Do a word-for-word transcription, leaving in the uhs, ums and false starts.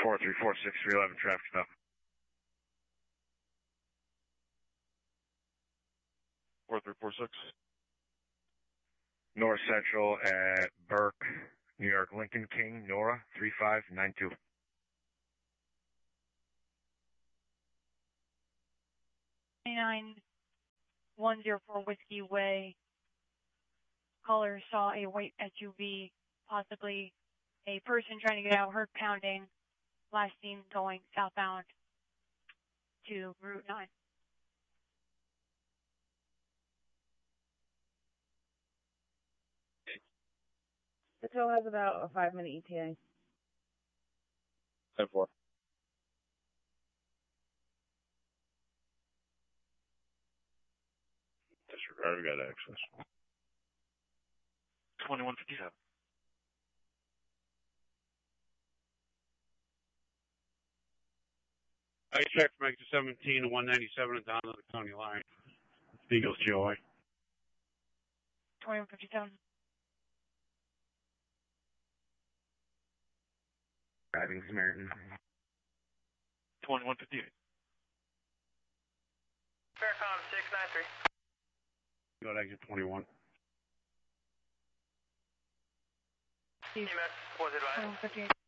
four three four six three eleven traffic stop. four three four six. North Central at Burke, New York, Lincoln King, Nora, three five nine two. nine one zero four Whiskey Way. Caller saw a white S U V, possibly a person trying to get out, heard pounding, last seen going southbound to Route nine. The tow has about a five minute E T A. ten four. Disregard, we got access. twenty-one fifty-seven. I checked from exit seventeen to one ninety-seven and down to the county line. Eagles G O A. twenty-one fifty-seven. Driving Samaritan. twenty-one fifty-eight. Faircom six nine three. Go to exit twenty-one. Steve. E M S was advised. twenty-one fifty-eight.